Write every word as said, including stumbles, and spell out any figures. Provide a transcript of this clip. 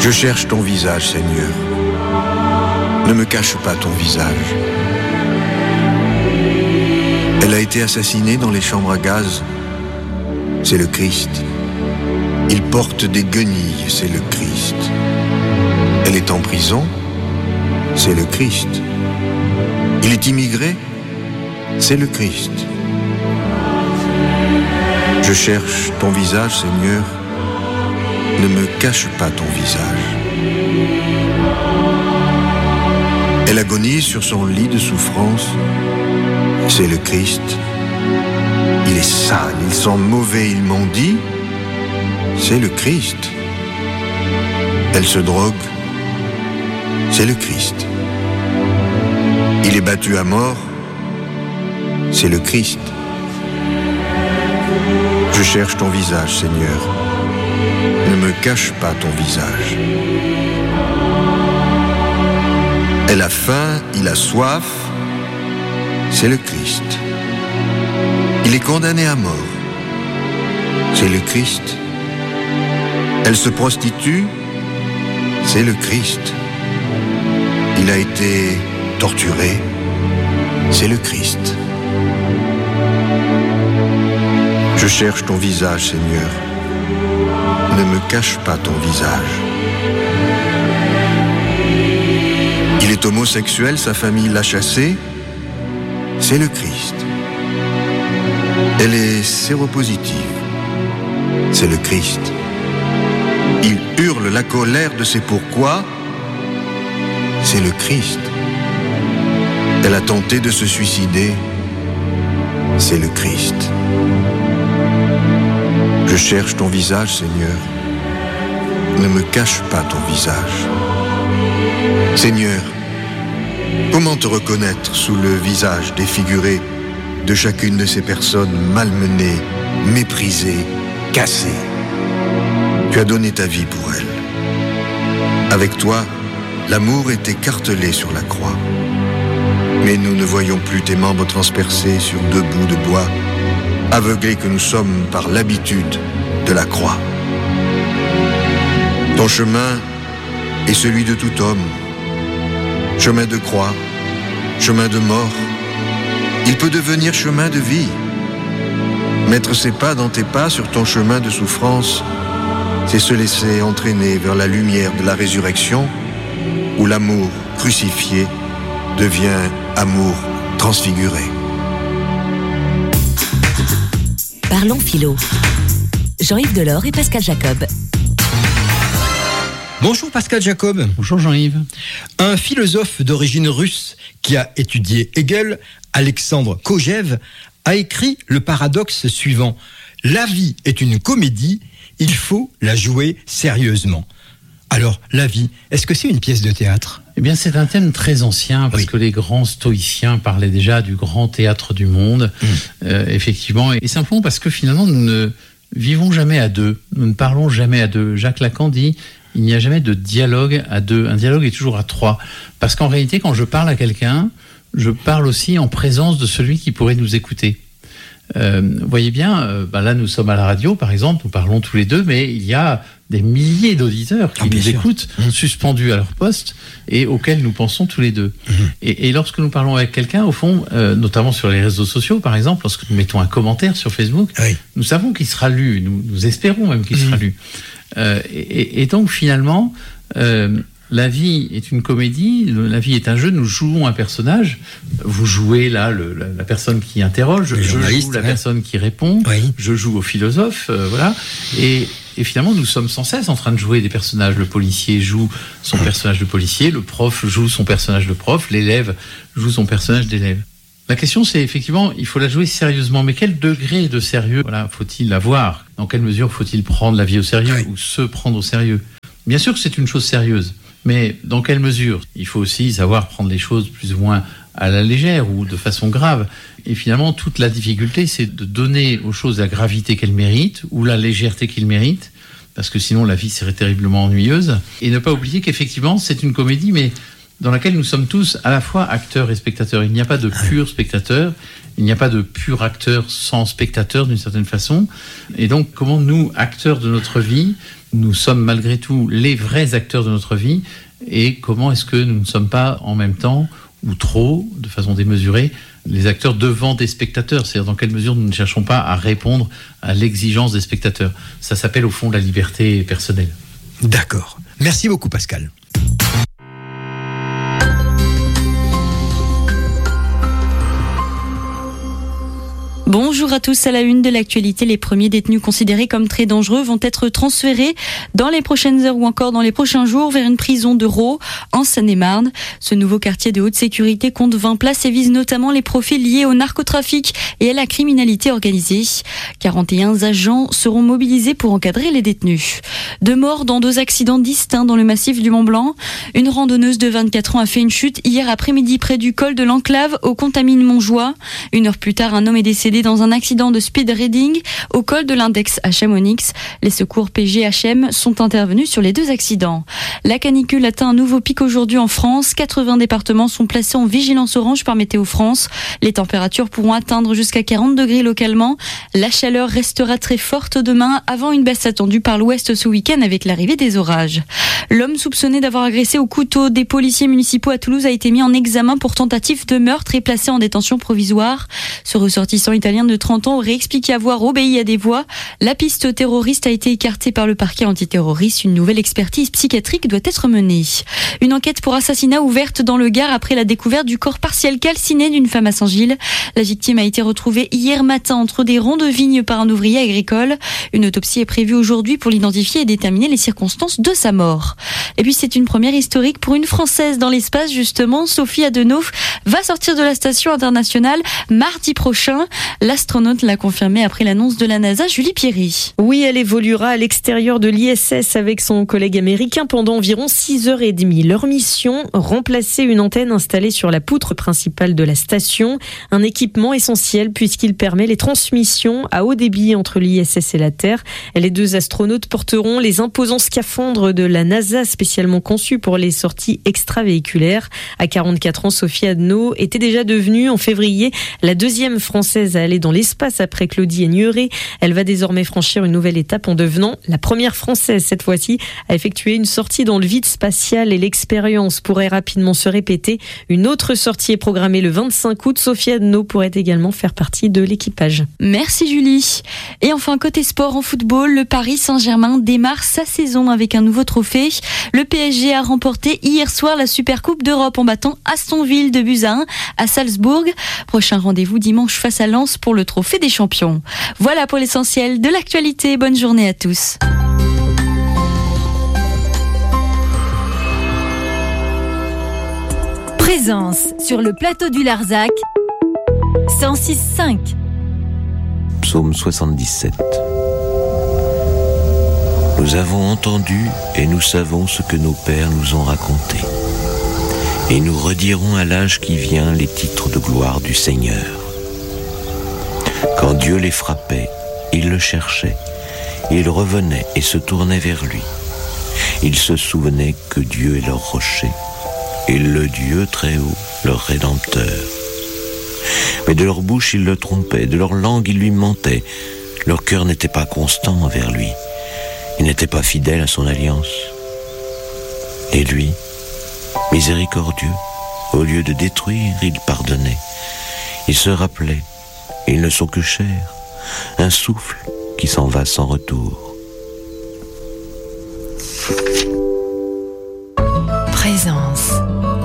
Je cherche ton visage, Seigneur. Ne me cache pas ton visage. Elle a été assassinée dans les chambres à gaz. C'est le Christ. Il porte des guenilles, c'est le Christ. Elle est en prison. C'est le Christ. Il est immigré. C'est le Christ. Je cherche ton visage, Seigneur. Ne me cache pas ton visage. Elle agonise sur son lit de souffrance. C'est le Christ. Il est sale, il sent mauvais, ils m'ont dit. C'est le Christ. Elle se drogue. C'est le Christ. Il est battu à mort. C'est le Christ. Je cherche ton visage, Seigneur. Ne me cache pas ton visage. Elle a faim, il a soif. C'est le Christ. Il est condamné à mort. C'est le Christ. Elle se prostitue. C'est le Christ. Il a été torturé. C'est le Christ. Je cherche ton visage, Seigneur. Ne me cache pas ton visage. Il est homosexuel, sa famille l'a chassé. C'est le Christ. Elle est séropositive. C'est le Christ. Il hurle la colère de ses pourquoi. C'est le Christ. Elle a tenté de se suicider. C'est le Christ. Je cherche ton visage, Seigneur. Ne me cache pas ton visage. Seigneur, comment te reconnaître sous le visage défiguré de chacune de ces personnes malmenées, méprisées, cassées? Tu as donné ta vie pour elles. Avec toi, l'amour est écartelé sur la croix. Mais nous ne voyons plus tes membres transpercés sur deux bouts de bois, aveuglés que nous sommes par l'habitude de la croix. Ton chemin est celui de tout homme. Chemin de croix, chemin de mort. Il peut devenir chemin de vie. Mettre ses pas dans tes pas sur ton chemin de souffrance, c'est se laisser entraîner vers la lumière de la résurrection, où l'amour crucifié devient amour transfiguré. Parlons philo. Jean-Yves Delors et Pascal Jacob. Bonjour Pascal Jacob. Bonjour Jean-Yves. Un philosophe d'origine russe qui a étudié Hegel, Alexandre Kojève, a écrit le paradoxe suivant. La vie est une comédie, il faut la jouer sérieusement. Alors, la vie, est-ce que c'est une pièce de théâtre ? Eh bien, c'est un thème très ancien, parce oui. que les grands stoïciens parlaient déjà du grand théâtre du monde, mmh. euh, effectivement, et simplement parce que finalement, nous ne vivons jamais à deux, nous ne parlons jamais à deux. Jacques Lacan dit, il n'y a jamais de dialogue à deux, un dialogue est toujours à trois, parce qu'en réalité, quand je parle à quelqu'un, je parle aussi en présence de celui qui pourrait nous écouter. Euh, vous voyez bien, euh, bah là nous sommes à la radio par exemple, nous parlons tous les deux, mais il y a des milliers d'auditeurs qui ah, nous sûr. écoutent, mmh. suspendus à leur poste et auxquels nous pensons tous les deux. Mmh. Et, et lorsque nous parlons avec quelqu'un, au fond, euh, notamment sur les réseaux sociaux par exemple, lorsque nous mettons un commentaire sur Facebook, oui. nous savons qu'il sera lu, nous, nous espérons même qu'il mmh. sera lu. Euh, et, et donc finalement, euh, la vie est une comédie, la vie est un jeu, nous jouons un personnage, vous jouez là le, la, la personne qui interroge, je joue la ouais. personne qui répond, oui. je joue au philosophe, euh, voilà, et, et finalement nous sommes sans cesse en train de jouer des personnages, le policier joue son personnage de policier, le prof joue son personnage de prof, l'élève joue son personnage d'élève. La question c'est effectivement, il faut la jouer sérieusement, mais quel degré de sérieux voilà, faut-il avoir ? Dans quelle mesure faut-il prendre la vie au sérieux oui. ou se prendre au sérieux ? Bien sûr que c'est une chose sérieuse, mais dans quelle mesure ? Il faut aussi savoir prendre les choses plus ou moins à la légère ou de façon grave. Et finalement, toute la difficulté, c'est de donner aux choses la gravité qu'elles méritent ou la légèreté qu'elles méritent, parce que sinon la vie serait terriblement ennuyeuse. Et ne pas oublier qu'effectivement, c'est une comédie, mais dans laquelle nous sommes tous à la fois acteurs et spectateurs. Il n'y a pas de pur spectateur, il n'y a pas de pur acteur sans spectateur d'une certaine façon. Et donc, comment nous, acteurs de notre vie, nous sommes malgré tout les vrais acteurs de notre vie et comment est-ce que nous ne sommes pas en même temps, ou trop, de façon démesurée, les acteurs devant des spectateurs. C'est-à-dire dans quelle mesure nous ne cherchons pas à répondre à l'exigence des spectateurs. Ça s'appelle au fond la liberté personnelle. D'accord. Merci beaucoup Pascal. Bonjour à tous, à la une de l'actualité, les premiers détenus considérés comme très dangereux vont être transférés dans les prochaines heures ou encore dans les prochains jours vers une prison de Rault, en Seine-et-Marne. Ce nouveau quartier de haute sécurité compte vingt places et vise notamment les profils liés au narcotrafic et à la criminalité organisée. quarante et un agents seront mobilisés pour encadrer les détenus. Deux morts dans deux accidents distincts dans le massif du Mont-Blanc. Une randonneuse de vingt-quatre ans a fait une chute hier après-midi près du col de l'Enclave au Contamine-Montjoie. Une heure plus tard, un homme est décédé dans un accident de speed riding au col de l'Index à Chamonix. Les secours P G H M sont intervenus sur les deux accidents. La canicule atteint un nouveau pic aujourd'hui en France. quatre-vingts départements sont placés en vigilance orange par Météo France. Les températures pourront atteindre jusqu'à quarante degrés localement. La chaleur restera très forte demain avant une baisse attendue par l'ouest ce week-end avec l'arrivée des orages. L'homme soupçonné d'avoir agressé au couteau des policiers municipaux à Toulouse a été mis en examen pour tentative de meurtre et placé en détention provisoire. Ce ressortissant italien de trente ans aurait expliqué avoir obéi à des voix. La piste terroriste a été écartée par le parquet antiterroriste. Une nouvelle expertise psychiatrique doit être menée. Une enquête pour assassinat ouverte dans le Gard après la découverte du corps partiel calciné d'une femme à Saint-Gilles. La victime a été retrouvée hier matin entre des ronds de vignes par un ouvrier agricole. Une autopsie est prévue aujourd'hui pour l'identifier et déterminer les circonstances de sa mort. Et puis c'est une première historique pour une Française dans l'espace justement. Sophie Adenauer va sortir de la station internationale mardi prochain. L'astronaute l'a confirmé après l'annonce de la NASA, Julie Pierry. Oui, elle évoluera à l'extérieur de l'I S S avec son collègue américain pendant environ six heures trente. Leur mission, remplacer une antenne installée sur la poutre principale de la station. Un équipement essentiel puisqu'il permet les transmissions à haut débit entre l'I S S et la Terre. Les deux astronautes porteront les imposants scaphandres de la NASA spécialement conçus pour les sorties extravéhiculaires. À quarante-quatre ans, Sophie Adenauer était déjà devenue en février la deuxième Française à aller dans l'espace après Claudie Aigneret. Elle va désormais franchir une nouvelle étape en devenant la première Française, cette fois-ci, à effectuer une sortie dans le vide spatial et l'expérience pourrait rapidement se répéter. Une autre sortie est programmée le vingt-cinq août. Sophie Adenauer pourrait également faire partie de l'équipage. Merci Julie. Et enfin, côté sport en football, le Paris Saint-Germain démarre sa saison avec un nouveau trophée. Le P S G a remporté hier soir la Supercoupe d'Europe en battant Aston Villa de buts à un à Salzbourg. Prochain rendez-vous dimanche face à Lens pour le trophée des champions. Voilà pour l'essentiel de l'actualité. Bonne journée à tous. Présence sur le plateau du Larzac, cent six cinq. Psaume soixante-dix-sept. Nous avons entendu et nous savons ce que nos pères nous ont raconté. Et nous redirons à l'âge qui vient les titres de gloire du Seigneur. Quand Dieu les frappait, ils le cherchaient. Ils revenaient et se tournaient vers lui. Ils se souvenaient que Dieu est leur rocher et le Dieu très haut, leur Rédempteur. Mais de leur bouche ils le trompaient, de leur langue ils lui mentaient. Leur cœur n'était pas constant envers lui. Ils n'étaient pas fidèles à son alliance. Et lui, miséricordieux, au lieu de détruire, il pardonnait. Il se rappelait, ils ne sont que chair, un souffle qui s'en va sans retour. Présence.